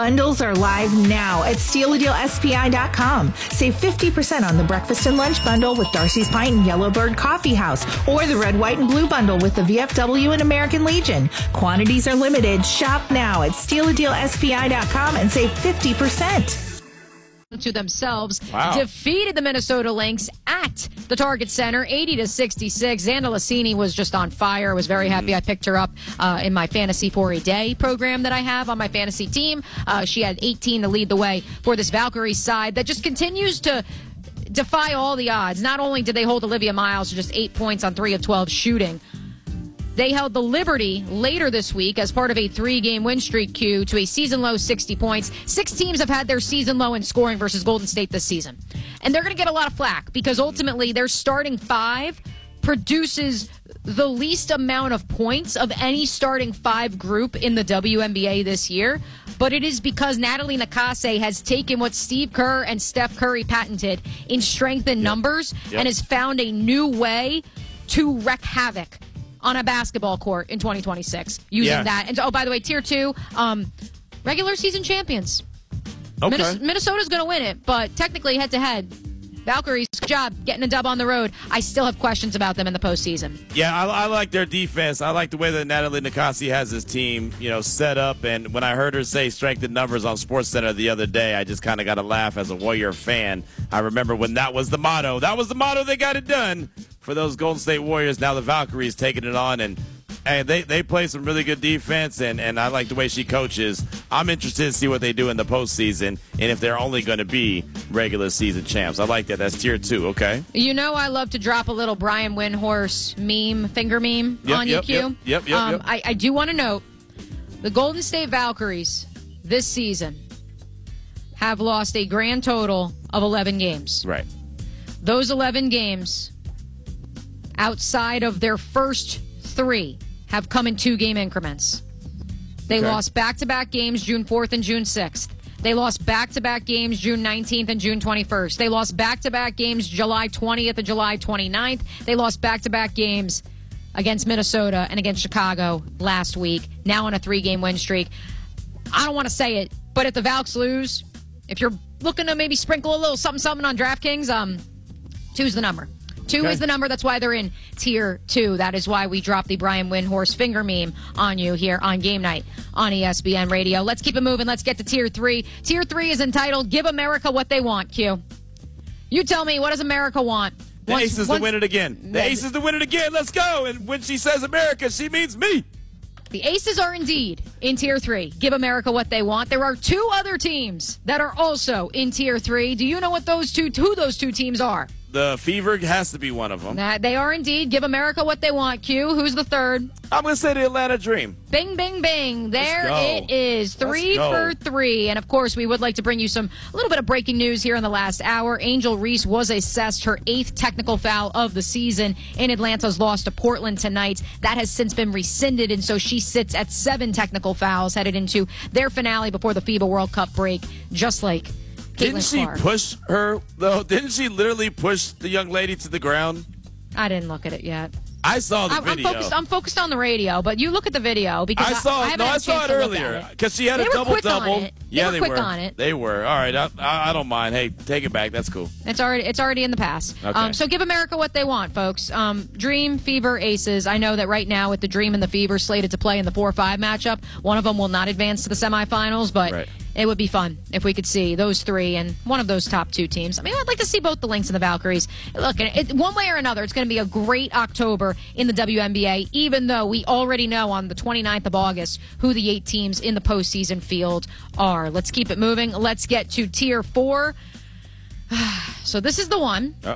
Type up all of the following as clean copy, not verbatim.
Bundles are live now at StealADealSPI.com. Save 50% on the breakfast and lunch bundle with Darcy's Pint and Yellowbird Coffee House, or the red, white, and blue bundle with the VFW and American Legion. Quantities are limited. Shop now at StealADealSPI.com and save 50%. To themselves, wow. Defeated the Minnesota Lynx at the Target Center 80-66. Xanda Lassini was just on fire. I was very happy. I picked her up in my Fantasy for a Day program that I have on my fantasy team. She had 18 to lead the way for this Valkyrie side that just continues to defy all the odds. Not only did they hold Olivia Miles to just 8 points on 3 of 12 shooting, they held the Liberty later this week as part of a 3-game win streak queue to a season-low 60 points. 6 teams have had their season-low in scoring versus Golden State this season. And they're going to get a lot of flack because ultimately their starting 5 produces the least amount of points of any starting 5 group in the WNBA this year. But it is because Natalie Nakase has taken what Steve Kerr and Steph Curry patented in strength and numbers and has found a new way to wreak havoc on a basketball court in 2026 using that. And, oh, by the way, Tier 2, regular season champions. Okay. Minnesota's going to win it, but technically head-to-head, Valkyries, good job getting a dub on the road. I still have questions about them in the postseason. Yeah, I like their defense. I like the way that Natalie Nakase has his team, set up. And when I heard her say strength in numbers on SportsCenter the other day, I just kind of got to laugh as a Warrior fan. I remember when that was the motto. That was the motto. They got it done for those Golden State Warriors. Now the Valkyries taking it on, and they play some really good defense, and I like the way she coaches. I'm interested to see what they do in the postseason and if they're only going to be regular season champs. I like that. That's Tier 2, okay? I love to drop a little Brian Windhorst finger meme on you, Q. Yep. I do want to note the Golden State Valkyries this season have lost a grand total of 11 games. Right. Those 11 games, outside of their first 3, have come in 2-game increments. They lost back-to-back games June 4th and June 6th. They lost back-to-back games June 19th and June 21st. They lost back-to-back games July 20th and July 29th. They lost back-to-back games against Minnesota and against Chicago last week, now on a 3-game win streak. I don't want to say it, but if the Valks lose, if you're looking to maybe sprinkle a little something on DraftKings, 2's the number. 2 is the number. That's why they're in Tier 2. That is why we dropped the Brian Windhorst finger meme on you here on Game Night on ESPN Radio. Let's keep it moving. Let's get to Tier 3. Tier 3 is entitled Give America What They Want, Q. You tell me, what does America want? The Aces to win it again. The Aces to win it again. Let's go. And when she says America, she means me. The Aces are indeed in Tier 3. Give America what they want. There are 2 other teams that are also in Tier 3. Do you know what who those 2 teams are? The Fever has to be one of them. They are indeed. Give America what they want. Q, who's the third? I'm going to say the Atlanta Dream. Bing, bing, bing. There it is. 3 for 3. And, of course, we would like to bring you a little bit of breaking news here in the last hour. Angel Reese was assessed her 8th technical foul of the season in Atlanta's loss to Portland tonight. That has since been rescinded, and so she sits at 7 technical fouls headed into their finale before the FIBA World Cup break, just like Didn't she push her, though? Didn't she literally push the young lady to the ground? I didn't look at it yet. I saw the video. I'm focused on the radio, but you look at the video because I saw it earlier because she had a double-double. Yeah, they were quick on it. They were. All right, I don't mind. Hey, take it back. That's cool. It's already in the past. Okay. So give America what they want, folks. Dream, Fever, Aces. I know that right now with the Dream and the Fever slated to play in the 4-5 matchup, one of them will not advance to the semifinals, but it would be fun if we could see those 3 and one of those top 2 teams. I mean, I'd like to see both the Lynx and the Valkyries. Look, one way or another, it's going to be a great October in the WNBA, even though we already know on the 29th of August who the 8 teams in the postseason field are. Let's keep it moving. Let's get to Tier 4. So this is the one that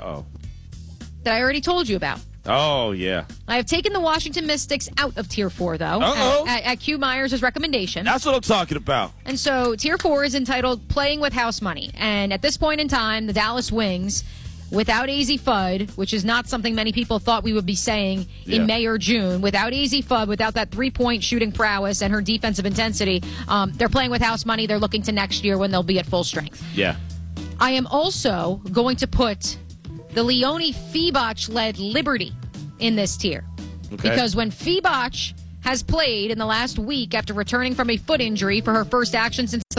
I already told you about. Oh, yeah. I have taken the Washington Mystics out of Tier 4, though, at Q Myers' recommendation. That's what I'm talking about. And so Tier 4 is entitled Playing with House Money. And at this point in time, the Dallas Wings, without AZ Fudd, which is not something many people thought we would be saying in May or June, without AZ Fudd, without that 3-point shooting prowess and her defensive intensity, they're playing with house money. They're looking to next year when they'll be at full strength. Yeah. I am also going to put the Leonie Fibach-led Liberty in this tier. Okay. Because when Fibach has played in the last week after returning from a foot injury for her first action since the